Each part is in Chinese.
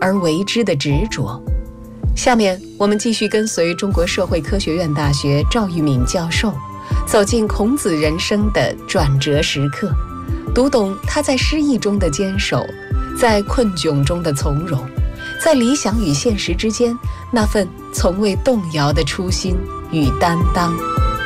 而为之的执着。下面我们继续跟随中国社会科学院大学赵玉敏教授，走进孔子人生的转折时刻，读懂他在失意中的坚守，在困窘中的从容，在理想与现实之间那份从未动摇的初心与担当。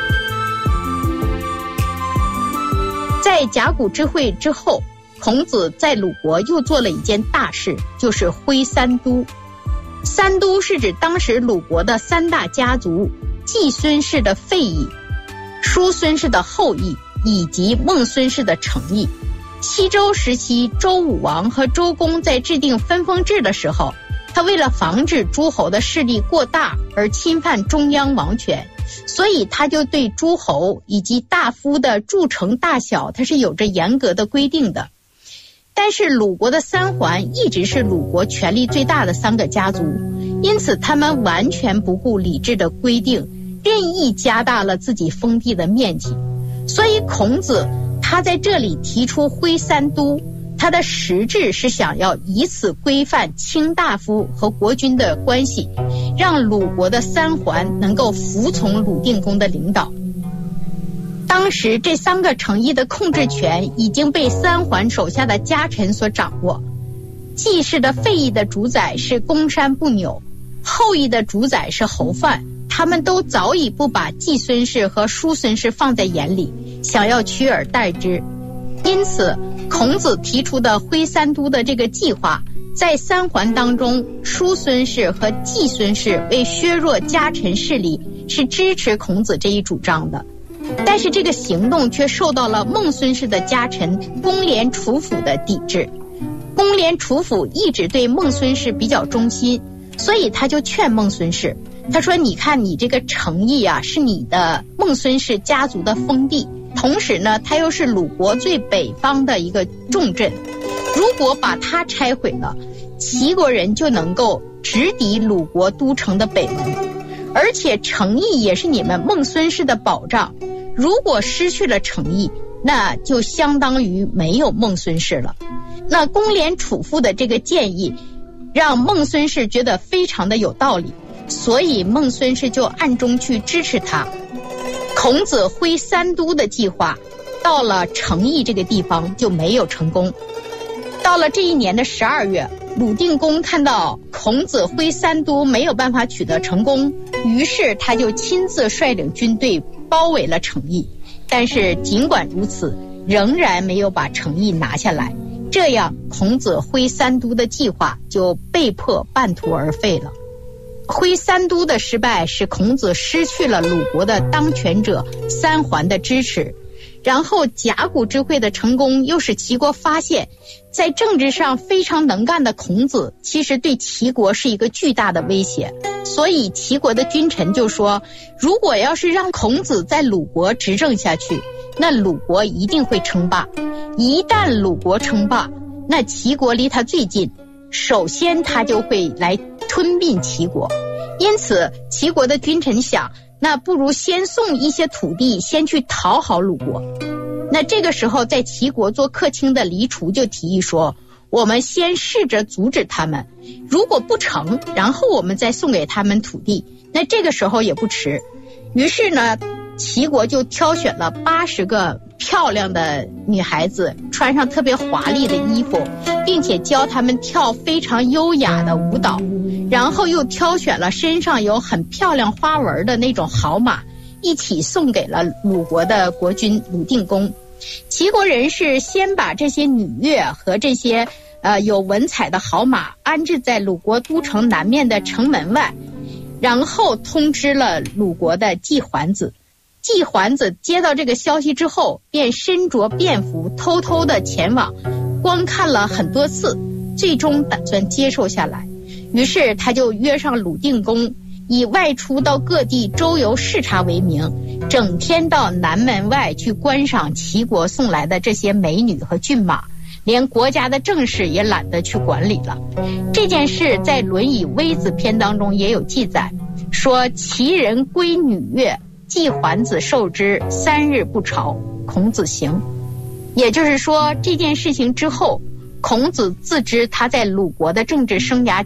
在甲骨之会之后，孔子在鲁国又做了一件大事，就是徽三都。三都是指当时鲁国的三大家族：季孙氏的费邑、叔孙氏的后邑以及孟孙氏的成邑。西周时期，周武王和周公在制定分封制的时候，他为了防止诸侯的势力过大而侵犯中央王权，所以他就对诸侯以及大夫的筑城大小，他是有着严格的规定的。但是鲁国的三桓一直是鲁国权力最大的三个家族，因此他们完全不顾礼制的规定，任意加大了自己封地的面积。所以孔子他在这里提出徽三都，他的实质是想要以此规范卿大夫和国君的关系，让鲁国的三桓能够服从鲁定公的领导。当时这三个城邑的控制权已经被三桓手下的家臣所掌握。季氏的费邑的主宰是公山不扭，后邑的主宰是侯范，他们都早已不把季孙氏和叔孙氏放在眼里，想要取而代之。因此孔子提出的徽三都的这个计划，在三桓当中，叔孙氏和季孙氏为削弱家臣势力，是支持孔子这一主张的。但是这个行动却受到了孟孙氏的家臣公廉楚府的抵制。公廉楚府一直对孟孙氏比较忠心，所以他就劝孟孙氏，他说你看你这个城邑啊，是你的孟孙氏家族的封地，同时呢它又是鲁国最北方的一个重镇，如果把它拆毁了，齐国人就能够直抵鲁国都城的北门，而且城邑也是你们孟孙氏的保障，如果失去了城邑，那就相当于没有孟孙氏了。那公廉楚父的这个建议让孟孙氏觉得非常的有道理，所以孟孙氏就暗中去支持他。孔子徽三都的计划到了城邑这个地方就没有成功。到了这一年的12月，鲁定公看到孔子徽三都没有办法取得成功，于是他就亲自率领军队包围了城邑。但是尽管如此，仍然没有把城邑拿下来，这样孔子徽三都的计划就被迫半途而废了。徽三都的失败使孔子失去了鲁国的当权者三桓的支持，然后甲骨之会的成功又使齐国发现，在政治上非常能干的孔子其实对齐国是一个巨大的威胁。所以齐国的君臣就说，如果要是让孔子在鲁国执政下去，那鲁国一定会称霸。一旦鲁国称霸，那齐国离他最近，首先他就会来吞并齐国。因此齐国的君臣想，那不如先送一些土地，先去讨好鲁国。那这个时候在齐国做客卿的黎除就提议说，我们先试着阻止他们，如果不成，然后我们再送给他们土地，那这个时候也不迟。于是呢，齐国就挑选了80个漂亮的女孩子，穿上特别华丽的衣服，并且教他们跳非常优雅的舞蹈，然后又挑选了身上有很漂亮花纹的那种好马，一起送给了鲁国的国君鲁定公。齐国人是先把这些女乐和这些有文采的好马安置在鲁国都城南面的城门外，然后通知了鲁国的季桓子。季桓子接到这个消息之后，便身着便服偷偷的前往观看了很多次，最终打算接受下来。于是他就约上鲁定公，以外出到各地周游视察为名，整天到南门外去观赏齐国送来的这些美女和骏马，连国家的政事也懒得去管理了。这件事在《论语·微子篇》当中也有记载，说齐人归女乐，季桓子受之，3日不朝，孔子行。也就是说，这件事情之后，孔子自知他在鲁国的政治生涯